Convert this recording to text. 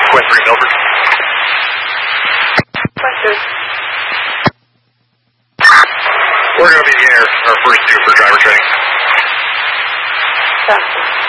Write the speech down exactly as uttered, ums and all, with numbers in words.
Quest three Milford. Question. We're going to be in the air, our first two for driver training. Stop.